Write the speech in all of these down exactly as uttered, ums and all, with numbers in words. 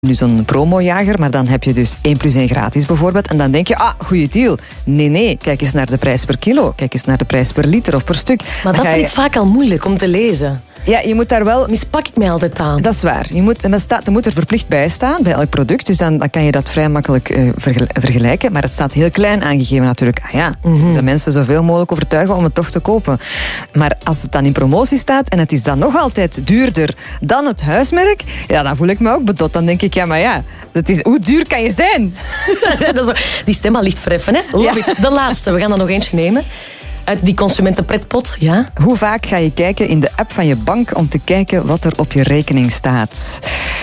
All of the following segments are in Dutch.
Nu zo'n promojager, maar dan heb je dus één plus één gratis bijvoorbeeld. En dan denk je, ah, goeie deal. Nee, nee, kijk eens naar de prijs per kilo. Kijk eens naar de prijs per liter of per stuk. Maar dan dat vind je... ik vaak al moeilijk om te lezen. Ja, je moet daar wel... Mispak ik mij altijd aan. Dat is waar. Je moet, en dat, staat, dat moet er verplicht bij staan, bij elk product. Dus dan, dan kan je dat vrij makkelijk uh, vergelijken. Maar het staat heel klein aangegeven natuurlijk. Ah ja, ze mm-hmm. willen mensen zoveel mogelijk overtuigen om het toch te kopen. Maar als het dan in promotie staat en het is dan nog altijd duurder dan het huismerk, ja, dan voel ik me ook bedot. Dan denk ik, ja, maar ja, dat is, hoe duur kan je zijn? Dat is zo, die stem al licht verheffen, hè? Love Ja. it. De laatste, we gaan er nog eentje nemen. Uit die consumentenpretpot, ja. Hoe vaak ga je kijken in de app van je bank om te kijken wat er op je rekening staat?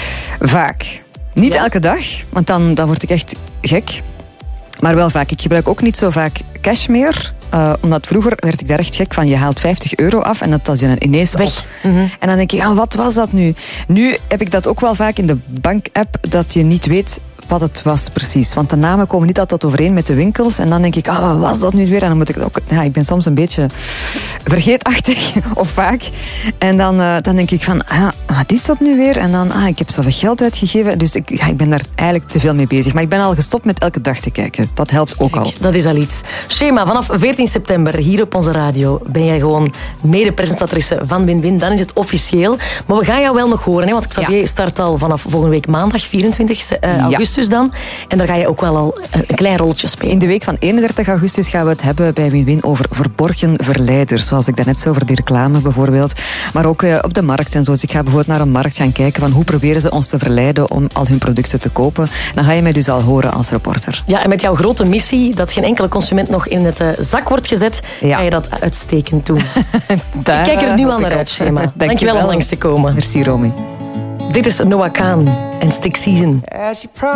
Vaak. Niet Ja? elke dag, want dan, dan word ik echt gek. Maar wel vaak. Ik gebruik ook niet zo vaak cash meer. Uh, omdat vroeger werd ik daar echt gek van. Je haalt vijftig euro af en dat was je dan ineens Weg. op. Mm-hmm. En dan denk je, ja, wat was dat nu? Nu heb ik dat ook wel vaak in de bank-app, dat je niet weet wat het was precies. Want de namen komen niet altijd overeen met de winkels. En dan denk ik, ah, wat was dat nu weer? En dan moet ik het ook... Ja, ik ben soms een beetje vergeetachtig, of vaak. En dan, uh, dan denk ik van, ah, wat is dat nu weer? En dan, ah, ik heb zoveel geld uitgegeven. Dus ik, ja, ik ben daar eigenlijk te veel mee bezig. Maar ik ben al gestopt met elke dag te kijken. Dat helpt ook Kijk, al. dat is al iets. Shema, vanaf veertien september hier op onze radio ben jij gewoon mede-presentatrice van Win-Win. Dan is het officieel. Maar we gaan jou wel nog horen, hè? Want Xavier Ja. start al vanaf volgende week maandag, vierentwintig augustus dan. En daar ga je ook wel al een klein rolletje spelen. In de week van eenendertig augustus gaan we het hebben bij Win-Win over verborgen verleiders. Zoals ik daarnet zei over die reclame bijvoorbeeld. Maar ook uh, op de markt en zo. Dus ik ga bijvoorbeeld naar een markt gaan kijken van hoe proberen ze ons te verleiden om al hun producten te kopen. Dan ga je mij dus al horen als reporter. Ja, en met jouw grote missie, dat geen enkele consument nog in het uh, zak wordt gezet, Ja. ga je dat uitstekend doen. Daar Ik kijk er nu hoop al ik naar op. uit, Shema. Dank Dankjewel je om wel. langs te komen. Merci, Romy. Dit is Noah Kaan en Stick Season.